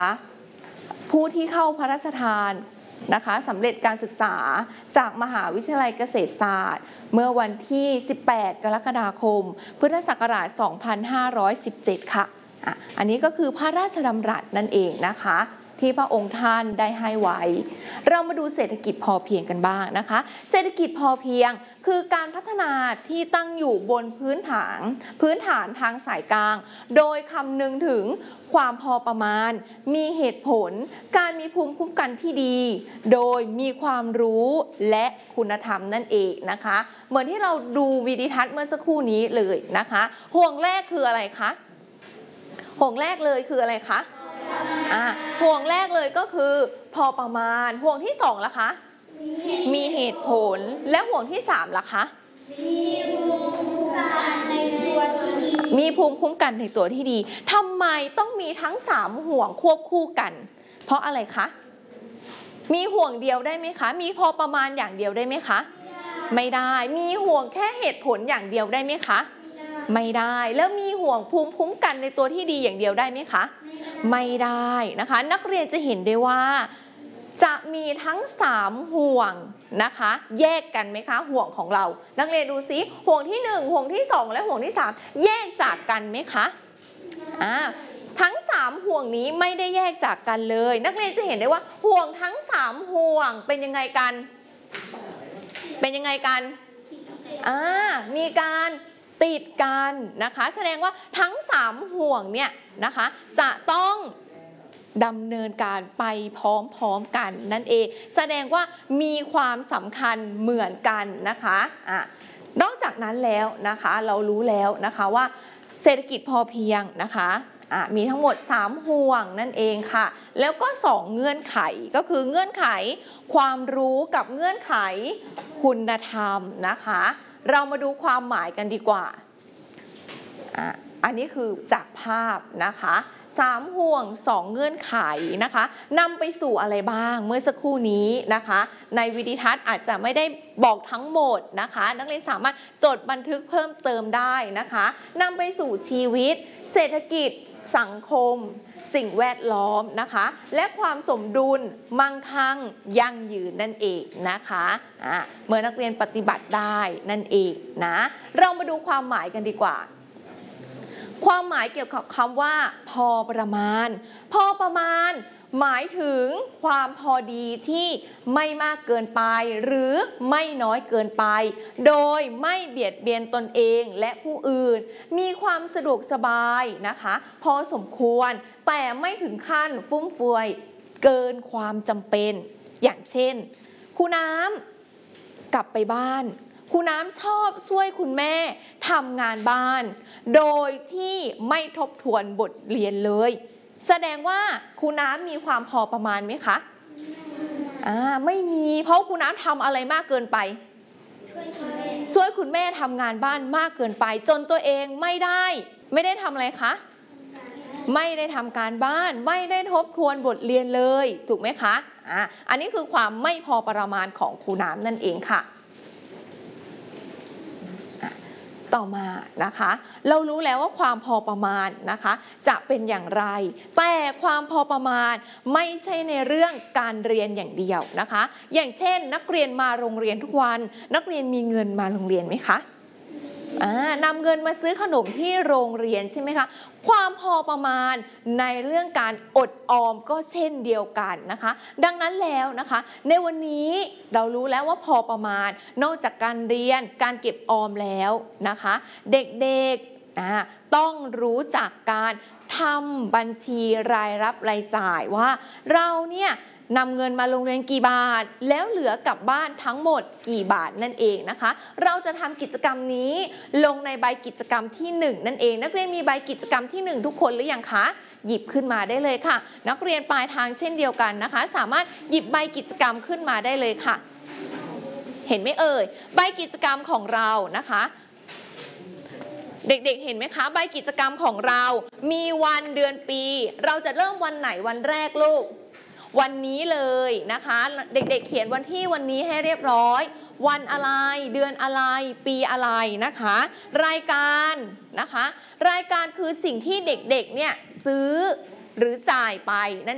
ผู้ที่เข้าพระราชทานนะคะสำเร็จการศึกษาจากมหาวิทยาลัยเกษตรศาสตร์เมื่อวันที่ 18 กรกฎาคม พุทธศักราช 2517 ค่ะอันนี้ก็คือพระราชดำรัสนั่นเองนะคะที่พระองค์ท่านได้ให้ไว้เรามาดูเศรษฐกิจพอเพียงกันบ้างนะคะเศรษฐกิจพอเพียงคือการพัฒนาที่ตั้งอยู่บนพื้นฐานทางสายกลางโดยคำนึงถึงความพอประมาณมีเหตุผลการมีภูมิคุ้มกันที่ดีโดยมีความรู้และคุณธรรมนั่นเองนะคะเหมือนที่เราดูวิดีทัศน์เมื่อสักครู่นี้เลยนะคะห่วงแรกคืออะไรคะห่วงแรกเลยคืออะไรคะห่วงแรกเลยก็คือพอประมาณห่วงที่สองล่ะคะมีเหตุผลและห่วงที่สามล่ะคะมีภูมิคุ้มกันในตัวที่ดีทำไมต้องมีทั้ง3ห่วงควบคู่กันเพราะอะไรคะมีห่วงเดียวได้ไหมคะมีพอประมาณอย่างเดียวได้ไหมคะไม่ได้มีห่วงแค่เหตุผลอย่างเดียวได้ไหมคะไม่ได้แล้วมีห่วงภูมิคุ้มกันในตัวที่ดีอย่างเดียวได้ไหมคะไม่ได้นะคะนักเรียนจะเห็นได้ว่าจะมีทั้ง3ห่วงนะคะแยกกันไหมคะห่วงของเรานักเรียนดูซิห่วงที่1ห่วงที่2และห่วงที่3แยกจากกันไหมคะทั้ง3ห่วงนี้ไม่ได้แยกจากกันเลยนักเรียนจะเห็นได้ว่าห่วงทั้ง3ห่วงเป็นยังไงกันมีการติดกันนะคะแสดงว่าทั้ง3ห่วงเนี่ยนะคะจะต้องดำเนินการไปพร้อมๆกันนั่นเองแสดงว่ามีความสำคัญเหมือนกันนะคะนอกจากนั้นแล้วนะคะเรารู้แล้วนะคะว่าเศรษฐกิจพอเพียงนะคะมีทั้งหมด3ห่วงนั่นเองค่ะแล้วก็2เงื่อนไขก็คือเงื่อนไขความรู้กับเงื่อนไขคุณธรรมนะคะเรามาดูความหมายกันดีกว่าอันนี้คือจากภาพนะคะ3ห่วง2เงื่อนไขนะคะนำไปสู่อะไรบ้างเมื่อสักครู่นี้นะคะในวิดีทัศน์อาจจะไม่ได้บอกทั้งหมดนะคะนักเรียนสามารถจดบันทึกเพิ่มเติมได้นะคะนำไปสู่ชีวิตเศรษฐกิจสังคมสิ่งแวดล้อมนะคะและความสมดุลมั่งคั่งยั่งยืนนั่นเองนะคะเมื่อนักเรียนปฏิบัติได้นั่นเองนะเรามาดูความหมายกันดีกว่าความหมายเกี่ยวกับคำว่าพอประมาณหมายถึงความพอดีที่ไม่มากเกินไปหรือไม่น้อยเกินไปโดยไม่เบียดเบียนตนเองและผู้อื่นมีความสะดวกสบายนะคะพอสมควรแต่ไม่ถึงขั้นฟุ่มเฟือยเกินความจำเป็นอย่างเช่นครูน้ำกลับไปบ้านครูน้ำชอบช่วยคุณแม่ทำงานบ้านโดยที่ไม่ทบทวนบทเรียนเลยแสดงว่าครูน้ำมีความพอประมาณไหมคะไม่มีเพราะครูน้ำทำอะไรมากเกินไปช่วยคุณแม่ทำงานบ้านมากเกินไปจนตัวเองไม่ได้ทำอะไรคะไม่ได้ทำการบ้านไม่ได้ทบทวนบทเรียนเลยถูกไหมคะอันนี้คือความไม่พอประมาณของครูน้ำนั่นเองค่ะต่อมานะคะเรารู้แล้วว่าความพอประมาณนะคะจะเป็นอย่างไรแต่ความพอประมาณไม่ใช่ในเรื่องการเรียนอย่างเดียวนะคะอย่างเช่นนักเรียนมาโรงเรียนทุกวันนักเรียนมีเงินมาโรงเรียนไหมคะนำเงินมาซื้อขนมที่โรงเรียนใช่ไหมคะความพอประมาณในเรื่องการอดออมก็เช่นเดียวกันนะคะดังนั้นแล้วนะคะในวันนี้เรารู้แล้วว่าพอประมาณนอกจากการเรียนการเก็บออมแล้วนะคะเด็กๆต้องรู้จักการทำบัญชีรายรับรายจ่ายว่าเราเนี่ยนำเงินมาโรงเรียนกี่บาทแล้วเหลือกลับบ้านทั้งหมดกี่บาทนั่นเองนะคะเราจะทำกิจกรรมนี้ลงในใบกิจกรรมที่1นั่นเองนักเรียนมีใบกิจกรรมที่1ทุกคนหรือยังคะหยิบขึ้นมาได้เลยค่ะนักเรียนปลายทางเช่นเดียวกันนะคะสามารถหยิบใบกิจกรรมขึ้นมาได้เลยค่ะเห็นไหมเอ่ยใบกิจกรรมของเรานะคะเด็กๆเห็นไหมคะใบกิจกรรมของเรามีวันเดือนปีเราจะเริ่มวันไหนวันแรกลูกวันนี้เลยนะคะเด็กๆเขียนวันที่วันนี้ให้เรียบร้อยวันอะไรเดือนอะไรปีอะไรนะคะรายการนะคะรายการคือสิ่งที่เด็กๆเนี่ยซื้อหรือจ่ายไปนั่น